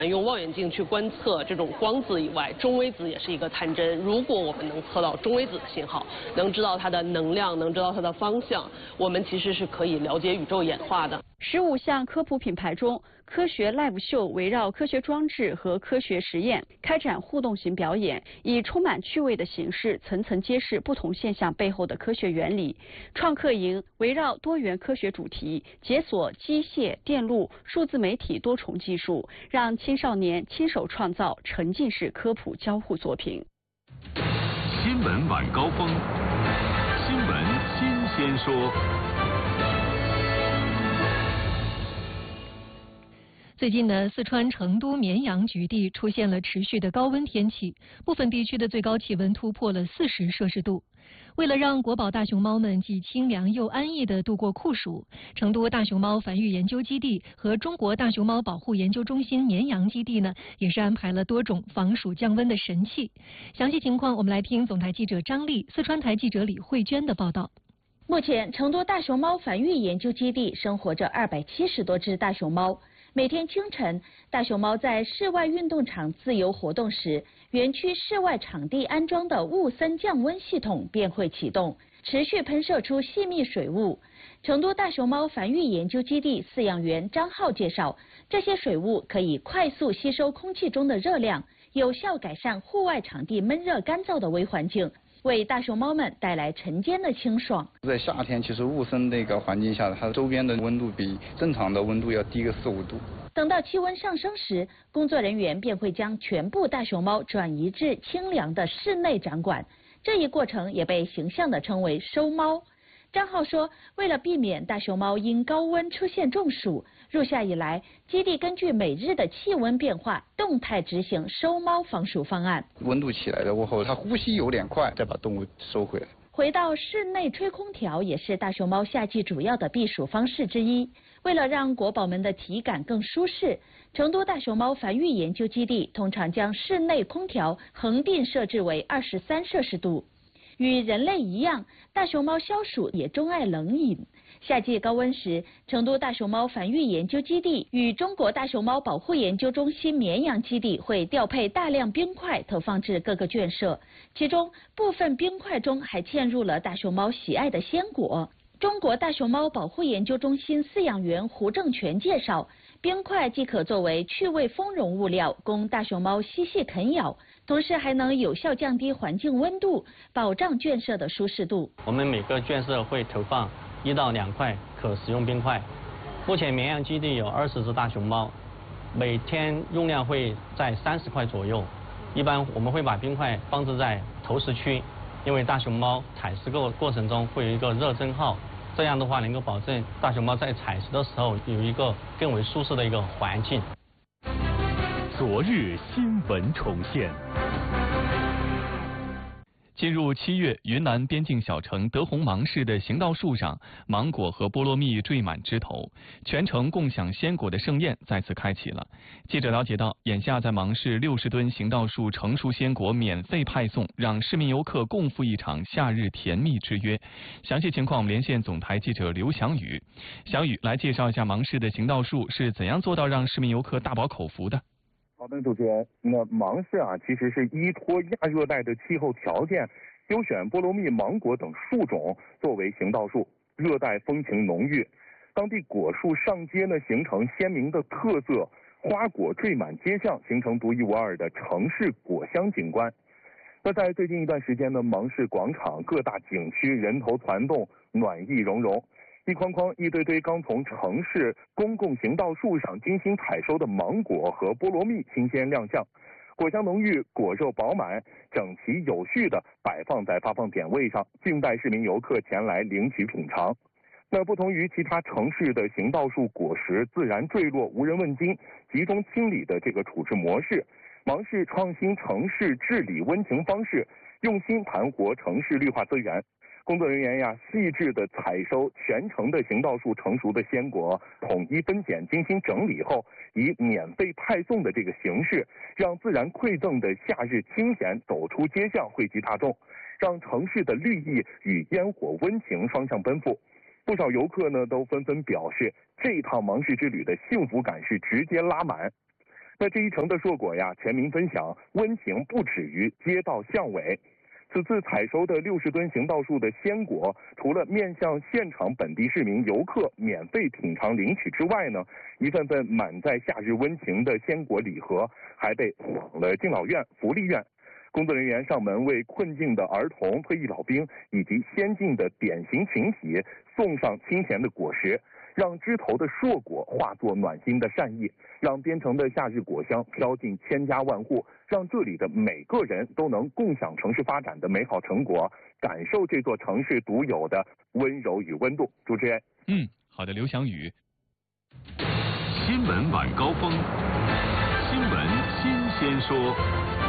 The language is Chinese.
用望远镜去观测这种光子以外，中微子也是一个探针。如果我们能测到中微子的信号，能知道它的能量，能知道它的方向，我们其实是可以了解宇宙演化的。 15项科普品牌中，科学 Live 秀围绕科学装置和科学实验开展互动型表演，以充满趣味的形式层层揭示不同现象背后的科学原理。创客营围绕多元科学主题，解锁机械、电路、数字媒体多重技术，让青少年亲手创造沉浸式科普交互作品。 新闻晚高峰，新闻新鲜说。 最近呢，四川成都绵阳局地出现了持续的高温天气，部分地区的最高气温突破了40摄氏度。为了让国宝大熊猫们既清凉又安逸地度过酷暑，成都大熊猫繁育研究基地和中国大熊猫保护研究中心绵阳基地呢，也是安排了多种防暑降温的神器。详细情况，我们来听总台记者张丽、四川台记者李慧娟的报道。 目前，成都大熊猫繁育研究基地生活着270多只大熊猫。每天清晨，大熊猫在室外运动场自由活动时，园区室外场地安装的雾森降温系统便会启动，持续喷射出细密水雾。成都大熊猫繁育研究基地饲养员张浩介绍，这些水雾可以快速吸收空气中的热量，有效改善户外场地闷热干燥的微环境，为大熊猫们带来晨间的清爽。 在夏天，其实雾森那个环境下，它周边的温度比正常的温度要低个4-5度。 等到气温上升时，工作人员便会将全部大熊猫转移至清凉的室内展馆。这一过程也被形象地称为收猫。张浩说，为了避免大熊猫因高温出现中暑，入夏以来，基地根据每日的气温变化，动态执行收猫防暑方案。 温度起来了过后，它呼吸有点快，再把动物收回来。 回到室内吹空调也是大熊猫夏季主要的避暑方式之一。为了让国宝们的体感更舒适，成都大熊猫繁育研究基地通常将室内空调恒定设置为23摄氏度。与人类一样，大熊猫消暑也钟爱冷饮。夏季高温时，成都大熊猫繁育研究基地与中国大熊猫保护研究中心绵阳基地会调配大量冰块投放至各个圈舍，其中部分冰块中还嵌入了大熊猫喜爱的鲜果。中国大熊猫保护研究中心饲养员胡正全介绍，冰块既可作为趣味丰容物料，供大熊猫嬉戏啃咬，同时还能有效降低环境温度，保障圈舍的舒适度。 我们每个圈舍会投放1到2块可食用冰块。目前绵阳基地有20只大熊猫，每天用量会在30块左右。一般我们会把冰块放置在投食区，因为大熊猫采食过程中会有一个热蒸耗，这样的话能够保证大熊猫在采食的时候有一个更为舒适的一个环境。 昨日新闻重现。进入7月，云南边境小城德宏芒市的行道树上，芒果和菠萝蜜缀满枝头，全城共享鲜果的盛宴再次开启了。记者了解到，眼下在芒市60吨行道树成熟鲜果免费派送，让市民游客共赴一场夏日甜蜜之约。详细情况我们连线总台记者刘翔宇。翔宇来介绍一下芒市的行道树是怎样做到让市民游客大饱口福的。 好的，主持人，那芒市其实是依托亚热带的气候条件，优选菠萝蜜、芒果等树种作为行道树，热带风情浓郁。当地果树上街呢，形成鲜明的特色，花果缀满街巷，形成独一无二的城市果香景观。那在最近一段时间呢，芒市广场各大景区人头攒动，暖意融融。一筐筐、一堆堆刚从城市公共行道树上精心采收的芒果和菠萝蜜新鲜亮相，果香浓郁，果肉饱满，整齐有序地摆放在发放点位上，静待市民游客前来领取品尝。那不同于其他城市的行道树果实自然坠落、无人问津、集中清理的这个处置模式，芒市创新城市治理温情方式，用心盘活城市绿化资源。工作人员细致地采收全城的行道树成熟的鲜果，统一分拣，精心整理后，以免费派送的这个形式，让自然馈赠的夏日清闲走出街巷，惠及大众，让城市的绿意与烟火温情双向奔赴。不少游客呢都纷纷表示，这趟芒市之旅的幸福感是直接拉满。 那这一城的硕果呀，全民分享，温情不止于街道巷尾。此次采收的60吨行道树的鲜果，除了面向现场本地市民游客免费品尝领取之外呢，一份份满载夏日温情的鲜果礼盒，还被送往了敬老院、福利院。工作人员上门为困境的儿童、退役老兵以及先进的典型群体送上清甜的果实，让枝头的硕果化作暖心的善意，让边城的夏日果香飘进千家万户，让这里的每个人都能共享城市发展的美好成果，感受这座城市独有的温柔与温度。主持人， 好的，刘翔宇。 新闻晚高峰，新闻新鲜说。